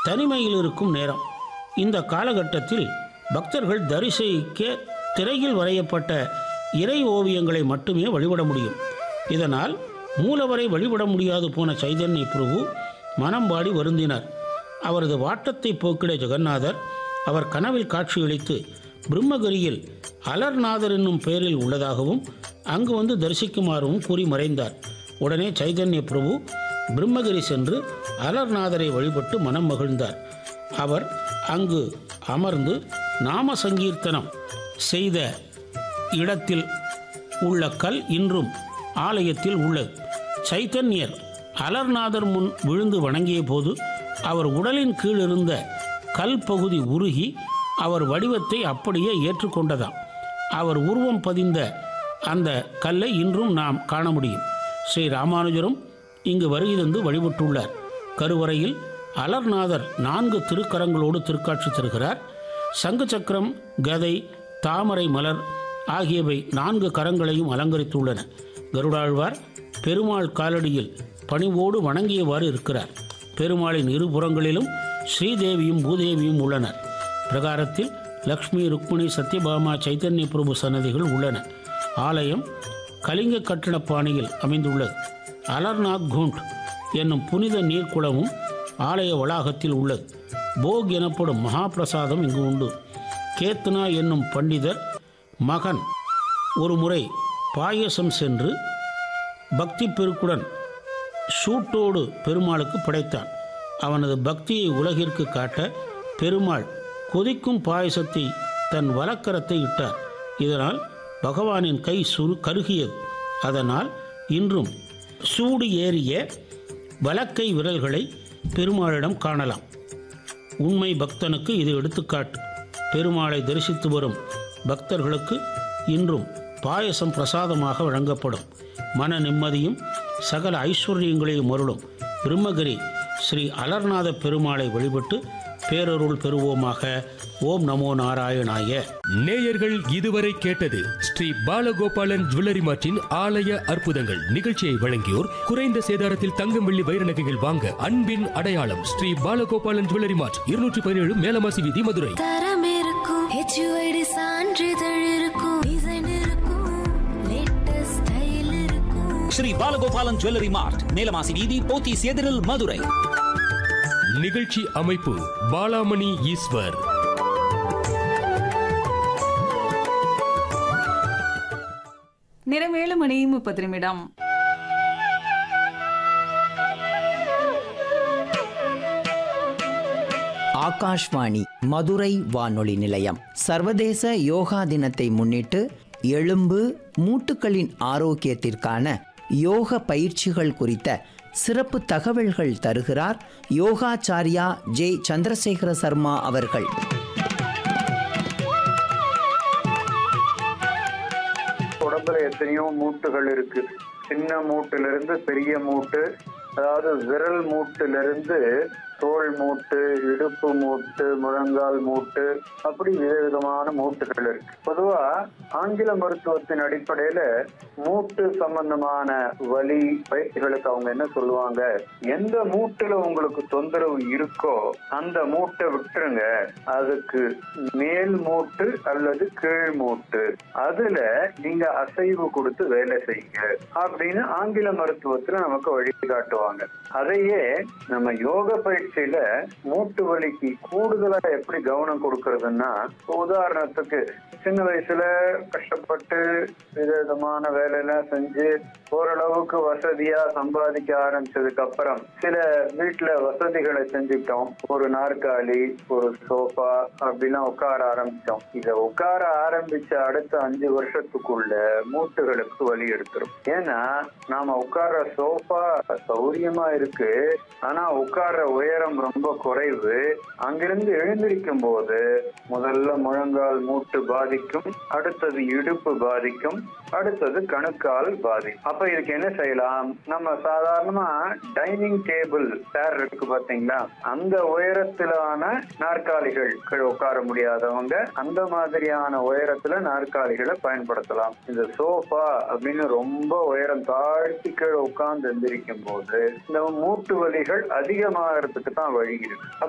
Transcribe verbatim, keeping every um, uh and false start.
தனிமையில் இருக்கும் நேரம். இந்த காலகட்டத்தில் பக்தர்கள் தரிசிக்க திரையில் வரையப்பட்ட இறை ஓவியங்களை மட்டுமே வழிபட முடியும். இதனால் மூலவரை வழிபட முடியாது போன சைதன்ய பிரபு மனம் வாடி வருந்தினார். அவரது வாட்டத்தை போக்கிட ஜெகநாதர் அவர் கனவில் காட்சியளித்து பிரம்மகிரியில் அலர்நாதர் என்னும் பெயரில் உள்ளதாகவும் அங்கு வந்து தரிசிக்குமாறும் கூறி மறைந்தார். உடனே சைதன்ய பிரபு பிரம்மகிரி சென்று அலர்நாதரை வழிபட்டு மனம் மகிழ்ந்தார். அவர் அங்கு அமர்ந்து நாம சங்கீர்த்தனம் செய்த இடத்தில் உள்ள கல் இன்றும் ஆலயத்தில் உள்ளது. சைத்தன்யர் அலர்நாதர் முன் விழுந்து வணங்கிய போது அவர் உடலின் கீழ் இருந்த கல் பகுதி உருகி அவர் வடிவத்தை அப்படியே ஏற்றுக்கொண்டதாம். அவர் உருவம் பதிந்த அந்த கல்லை இன்றும் நாம் காண முடியும். ஸ்ரீ ராமானுஜரும் இங்கு வருகை தந்து வழிபட்டுள்ளார். கருவறையில் அலர்நாதர் நான்கு திருக்கரங்களோடு திருக்காட்சி தருகிறார். சங்கு சக்கரம், கதை, தாமரை மலர் ஆகியவை நான்கு கரங்களையும் அலங்கரித்துள்ளன. கருடாழ்வார் பெருமாள் காலடியில் பணிவோடு வணங்கியவாறு இருக்கிறார். பெருமாளின் இருபுறங்களிலும் ஸ்ரீதேவியும் பூதேவியும் உள்ளனர். பிரகாரத்தில் லக்ஷ்மி, ருக்மிணி, சத்யபாமா, சைத்தன்ய பிரபு சன்னதிகள் உள்ளன. ஆலயம் கலிங்க கட்டிட பாணியில் அமைந்துள்ளது. அலர்நாத் குண்ட் என்னும் புனித நீர்க்குளமும் ஆலய வளாகத்தில் உள்ளது. போக் எனப்படும் மகாபிரசாதம் இங்கு உண்டு. கேத்னா என்னும் பண்டிதர் மகன் ஒரு முறை பாயசம் சென்று பக்தி பெருக்குடன் சூட்டோடு பெருமாளுக்கு படைத்தான். அவனது பக்தியை உலகிற்கு காட்ட பெருமாள் கொதிக்கும் பாயசத்தை தன் வலக்கரத்தை இட்டார். இதனால் பகவானின் கை சுரு கருகியது. அதனால் இன்றும் சூடு ஏறிய வலக்கை விரல்களை பெருமாளிடம் காணலாம். உண்மை பக்தனுக்கு இது எடுத்துக்காட்டு. பெருமாளை தரிசித்து வரும் பக்தர்களுக்கு இன்றும் பாயசம் பிரசாதமாக வழங்கப்படும். மன நிம்மதியும் சகல ஐஸ்வர்யங்களையும் அருளும் பிரம்மகிரி ஸ்ரீ அலர்நாத பெருமாளை வழிபட்டு பேரருள் பெறுவோமாக. ஓம் நமோ நாராயணாய. நேயர்கள் இதுவரை கேட்டது ஸ்ரீ பாலகோபாலன் ஜுவல்லரி மார்ட்டின் ஆலய அற்புதங்கள் நிகழ்ச்சியை வழங்கியோர் குறைந்த சேதாரத்தில் தங்கம், வெள்ளி, வைர நகைகள் வாங்க அன்பின் அடையாளம் ஸ்ரீ பாலகோபாலன் ஜுவல்லரி மார்ட், இருநூற்றி பதினேழு மேலமாசி வீதி, மதுரை. தரம் இருக்கும், ஹெச்யூஐடி சான்றிதழ் இருக்கும், டிசைன் இருக்கும், லேட்டஸ்ட் ஸ்டைல் இருக்கும். ஸ்ரீ பாலகோபாலன் ஜுவல்லரி மார்ட், மேலமாசி வீதி, போத்தீஸ் எதிரில், மதுரை. நிகழ்ச்சி அமைப்பு பாலாமணி ஈஸ்வர். நேரம் ஏழு மணி முப்பது நிமிடம். ஆகாஷ்வாணி மதுரை வானொலி நிலையம் சர்வதேச யோகா தினத்தை முன்னிட்டு எலும்பு மூட்டுகளின் ஆரோக்கியத்திற்கான யோக பயிற்சிகள் குறித்த சிறப்பு தகவல்கள் தருகிறார் யோகாச்சாரியா ஜே சந்திரசேகர சர்மா அவர்கள். உடம்புல எத்தனையோ மூட்டுகள் இருக்கு. சின்ன மூட்டுல இருந்து பெரிய மூட்டு, அதாவது விரல் மூட்டுல இருந்து தோள் மூட்டு, இடுப்பு மூட்டு, முழங்கால் மூட்டு, அப்படி விதவிதமான மூட்டுகள் இருக்கு. பொதுவா ஆங்கில மருத்துவத்தின் அடிப்படையில மூட்டு சம்பந்தமான வலி பயிற்சிகளுக்கு அவங்க என்ன சொல்லுவாங்க, எந்த மூட்டுல உங்களுக்கு தொந்தரவு இருக்கோ அந்த மூட்டை விட்டுருங்க, அதுக்கு மேல் மூட்டு அல்லது கீழ் மூட்டு அதுல நீங்க அசைவு கொடுத்து வேலை செய்யுங்க அப்படின்னு ஆங்கில மருத்துவத்துல நமக்கு வழிகாட்டுவாங்க. அதையே நம்ம யோக பயிற்சி மூட்டு வலிக்கு கூடுதலா எப்படி கவனம் கொடுக்கறதுன்னா, உதாரணத்துக்கு சின்ன வயசுல கஷ்டப்பட்டு விதவிதமான வேலையெல்லாம் செஞ்சு ஓரளவுக்கு வசதியா சம்பாதிக்க ஆரம்பிச்சதுக்கு அப்புறம் சில வீட்டுல வசதிகளை செஞ்சுட்டோம். ஒரு நாற்காலி, ஒரு சோஃபா அப்படிலாம் உட்கார ஆரம்பிச்சோம். இத உட்கார ஆரம்பிச்ச அடுத்த அஞ்சு வருஷத்துக்குள்ள மூட்டுகளுக்கு வலி எடுத்துரும். ஏன்னா நாம உட்கார சோஃபா சௌரியமா இருக்கு, ஆனா உட்கார உயரம் ரொம்ப குறைவு. அங்கிருந்து எழுந்திருக்கும் போது முதல்ல முழங்கால் மூட்டு பாதிக்கும், அடுத்தது இடுப்பு பாதிக்கும், அடுத்தது கணுக்கால் பாதிக்கும். அப்ப இதுக்கு என்ன செய்யலாம், நம்ம சாதாரணமா டைனிங் டேபிள் சேர் இருக்கு பாத்தீங்களா, அந்த உயரத்திலான நாற்காலிகள், உட்கார முடியாதவங்க அந்த மாதிரியான உயரத்துல நாற்காலிகளை பயன்படுத்தலாம். இந்த சோஃபா அப்படின்னு ரொம்ப உயரம் தாழ்த்தி கீழே உட்கார்ந்து எந்திரிக்கும் போது இந்த மூட்டு வலிகள் அதிகமாகிறதுக்கு தான் வழி இருக்கு.